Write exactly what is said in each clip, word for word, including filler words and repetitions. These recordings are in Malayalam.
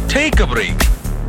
Take a break.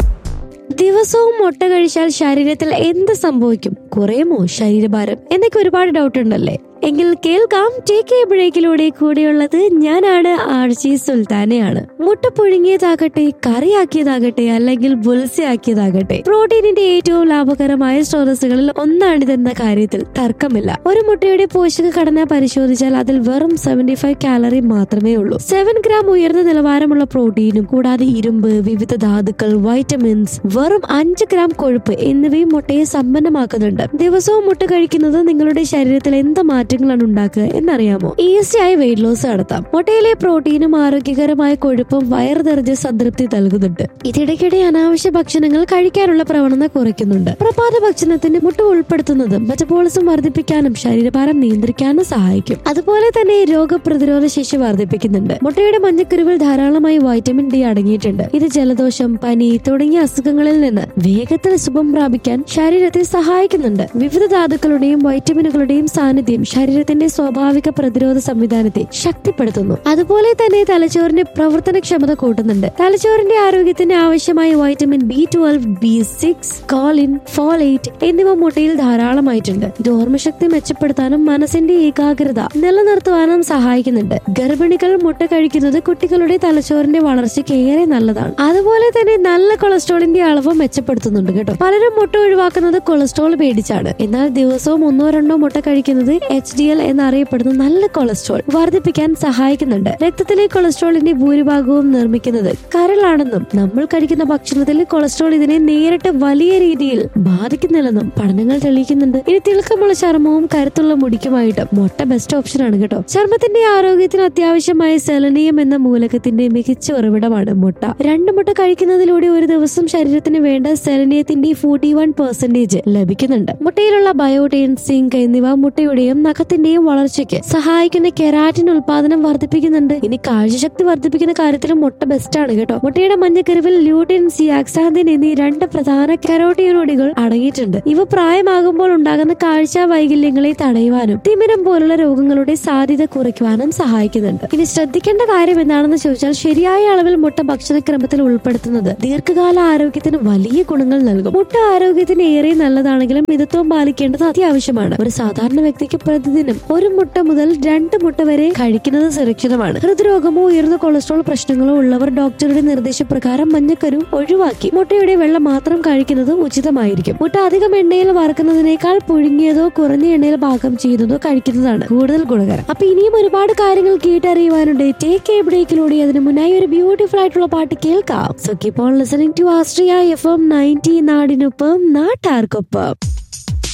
ദിവസവും മുട്ട കഴിച്ചാൽ ശരീരത്തിൽ എന്ത് സംഭവിക്കും? കുറയുമോ ശരീരഭാരം എന്നൊക്കെ ഒരുപാട് ഡൗട്ട് ഉണ്ടല്ലേ? എങ്കിൽ കേൾക്കാം ടേക്ക് എ ബ്രേക്കിലൂടെ. കൂടെയുള്ളത് ഞാനാണ് ആർജി സുൽത്താനയാണ്. മുട്ട പുഴുങ്ങിയതാകട്ടെ, കറിയാക്കിയതാകട്ടെ, അല്ലെങ്കിൽ ബുൾസയാക്കിയതാകട്ടെ, പ്രോട്ടീനിന്റെ ഏറ്റവും ലാഭകരമായ സ്രോതസ്സുകളിൽ ഒന്നാണിതെന്ന കാര്യത്തിൽ തർക്കമില്ല. ഒരു മുട്ടയുടെ പോഷക ഘടന പരിശോധിച്ചാൽ അതിൽ വെറും സെവന്റി ഫൈവ് കാലറി മാത്രമേ ഉള്ളൂ. സെവൻ ഗ്രാം ഉയർന്ന നിലവാരമുള്ള പ്രോട്ടീനും കൂടാതെ ഇരുമ്പ്, വിവിധ ധാതുക്കൾ, വൈറ്റമിൻസ്, വെറും അഞ്ച് ഗ്രാം കൊഴുപ്പ് എന്നിവയും മുട്ടയെ സമ്പന്നമാക്കുന്നുണ്ട്. ദിവസവും മുട്ട കഴിക്കുന്നത് നിങ്ങളുടെ ശരീരത്തിൽ എന്ത് മാറ്റങ്ങളാണ് ഉണ്ടാക്കുക എന്നറിയാമോ? ഈസിയായി വെയിറ്റ് ലോസ് നടത്താം. മുട്ടയിലെ പ്രോട്ടീനും ആരോഗ്യകരമായ കൊഴുപ്പും വയറ് നിറഞ്ഞ സംതൃപ്തി നൽകുന്നുണ്ട്. ഇതിടയ്ക്കിടെ അനാവശ്യ ഭക്ഷണങ്ങൾ കഴിക്കാനുള്ള പ്രവണത കുറയ്ക്കുന്നുണ്ട്. പ്രഭാത ഭക്ഷണത്തിന് മുട്ട ഉൾപ്പെടുത്തുന്നത് മെറ്റബോളിസം വർദ്ധിപ്പിക്കാനും ശരീരഭാരം നിയന്ത്രിക്കാനും സഹായിക്കും. അതുപോലെ തന്നെ രോഗപ്രതിരോധ ശേഷി വർദ്ധിപ്പിക്കുന്നുണ്ട്. മുട്ടയുടെ മഞ്ഞക്കുരുവിൽ ധാരാളമായി വൈറ്റമിൻ ഡി അടങ്ങിയിട്ടുണ്ട്. ഇത് ജലദോഷം, പനി തുടങ്ങിയ അസുഖങ്ങളിൽ നിന്ന് വേഗത്തിൽ സുഖം പ്രാപിക്കാൻ ശരീരത്തെ സഹായിക്കുന്നുണ്ട്. വിവിധ ധാതുക്കളുടെയും വൈറ്റമിനുകളുടെയും സാന്നിധ്യം ശരീരത്തിന്റെ സ്വാഭാവിക പ്രതിരോധ സംവിധാനത്തെ ശക്തിപ്പെടുത്തുന്നു. അതുപോലെ തന്നെ തലച്ചോറിന്റെ പ്രവർത്തനക്ഷമത കൂട്ടുന്നുണ്ട്. തലച്ചോറിന്റെ ആരോഗ്യത്തിന് ആവശ്യമായ vitamin B twelve, B six, Colin, folate എന്നിവ മുട്ടയിൽ ധാരാളമായിട്ടുണ്ട്. ഇത് ഓർമ്മശക്തി മെച്ചപ്പെടുത്താനും മനസ്സിന്റെ ഏകാഗ്രത നിലനിർത്തുവാനും സഹായിക്കുന്നുണ്ട്. ഗർഭിണികൾ മുട്ട കഴിക്കുന്നത് കുട്ടികളുടെ തലച്ചോറിന്റെ വളർച്ചയ്ക്ക് ഏറെ നല്ലതാണ്. അതുപോലെ തന്നെ നല്ല കൊളസ്ട്രോളിന്റെ അളവ് മെച്ചപ്പെടുത്തുന്നുണ്ട് കേട്ടോ. പലരും മുട്ട ഒഴിവാക്കുന്നത് കൊളസ്ട്രോൾ പേടിച്ചാണ്. എന്നാൽ ദിവസവും ഒന്നോ രണ്ടോ മുട്ട കഴിക്കുന്നത് എച്ച് ഡി എൽ എന്നറിയപ്പെടുന്ന നല്ല കൊളസ്ട്രോൾ വർദ്ധിപ്പിക്കാൻ സഹായിക്കുന്നുണ്ട്. രക്തത്തിലെ കൊളസ്ട്രോളിന്റെ ഭൂരിഭാഗവും നിർമ്മിക്കുന്നത് കരളാണെന്നും നമ്മൾ കഴിക്കുന്ന ഭക്ഷണത്തിലെ കൊളസ്ട്രോൾ ഇതിനെ നേരിട്ട് വലിയ രീതിയിൽ ബാധിക്കുന്നില്ലെന്നും പഠനങ്ങൾ തെളിയിക്കുന്നുണ്ട്. ഇനി തിളക്കമുള്ള ചർമ്മവും കരുത്തുള്ള മുടിക്കുമായിട്ട് മുട്ട ബെസ്റ്റ് ഓപ്ഷൻ ആണ് കേട്ടോ. ചർമ്മത്തിന്റെ ആരോഗ്യത്തിന് അത്യാവശ്യമായ സെലനിയം എന്ന മൂലകത്തിന്റെ മികച്ച ഉറവിടമാണ് മുട്ട. രണ്ട് മുട്ട കഴിക്കുന്നതിലൂടെ ഒരു ദിവസം ശരീരത്തിന് വേണ്ട സെലനിയത്തിന്റെ ഫോർട്ടി വൺ പെർസെന്റേജ് ലഭിക്കുന്നുണ്ട്. മുട്ടയിലുള്ള ബയോട്ടിൻ, സിങ്ക് എന്നിവ മുട്ടയുടെയും നഖത്തിന്റെയും വളർച്ചയ്ക്ക് സഹായിക്കുന്ന കെരാറ്റിൻ ഉൽപാദനം വർദ്ധിപ്പിക്കുന്നുണ്ട്. ഇനി കാഴ്ചശക്തി വർദ്ധിപ്പിക്കുന്ന കാര്യത്തിലും മുട്ട ബെസ്റ്റ് ആണ് കേട്ടോ. മുട്ടയുടെ മഞ്ഞക്കരുവിൽ ല്യൂട്ടിൻ, സിയാക്സാന്തിൻ എന്നീ രണ്ട് പ്രധാന കരോട്ടിനോയിഡുകൾ അടങ്ങിയിട്ടുണ്ട്. ഇവ പ്രായമാകുമ്പോൾ ഉണ്ടാകുന്ന കാഴ്ച വൈകല്യങ്ങളെ തടയുവാനും തിമിരം പോലുള്ള രോഗങ്ങളുടെ സാധ്യത കുറയ്ക്കുവാനും സഹായിക്കുന്നുണ്ട്. ഇനി ശ്രദ്ധിക്കേണ്ട കാര്യം എന്താണെന്ന് ചോദിച്ചാൽ ശരിയായ അളവിൽ മുട്ട ഭക്ഷണക്രമത്തിൽ ഉൾപ്പെടുത്തുന്നത് ദീർഘകാല ആരോഗ്യത്തിന് വലിയ ഗുണങ്ങൾ നൽകും. മുട്ട ആരോഗ്യത്തിന് ഏറെ നല്ലതാണെങ്കിലും മിതത്വം പാലിക്കേണ്ടത് അത്യാവശ്യമാണ്. ഒരു സാധാരണ വ്യക്തിക്ക് പ്രതിദിനം ഒരു മുട്ട മുതൽ രണ്ട് മുട്ട വരെ കഴിക്കുന്നത് സുരക്ഷിതമാണ്. ഹൃദ്രോഗമോ ഉയർന്ന കൊളസ്ട്രോൾ പ്രശ്നങ്ങളോ ഉള്ളവർ ഡോക്ടറുടെ നിർദ്ദേശപ്രകാരം മഞ്ഞക്കരു ഒഴിവാക്കി മുട്ടയുടെ വെള്ളം മാത്രം കഴിക്കുന്നത് ഉചിതമായിരിക്കും. മുട്ട അധികം എണ്ണയിൽ വറുക്കുന്നതിനേക്കാൾ പുഴുങ്ങിയതോ കുറഞ്ഞ എണ്ണയിൽ പാകം ചെയ്യുന്നതോ കഴിക്കുന്നതാണ് കൂടുതൽ ഗുണകരം. അപ്പൊ ഇനിയും ഒരുപാട് കാര്യങ്ങൾ കേട്ടറിയുവാനുണ്ട്. ടേക്ക് എ ബ്രേക്കിലൂടെ അതിന് മുന്നായി ഒരു ബ്യൂട്ടിഫുൾ ആയിട്ടുള്ള പാട്ട് കേൾക്കാം. So keep on listening to Austria F M ninety, നാടിനൊപ്പം നാട്ടാർക്കൊപ്പം.